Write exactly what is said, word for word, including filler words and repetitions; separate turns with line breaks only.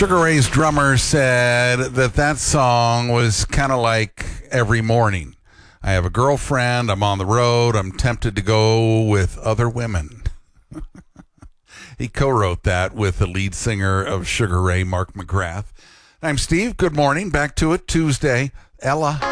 Sugar Ray's drummer said that that song was kind of like Every Morning. I have a girlfriend, I'm on the road, I'm tempted to go with other women. He co-wrote that with the lead singer of Sugar Ray, Mark McGrath. I'm Steve. Good morning. Back to it Tuesday. Ella.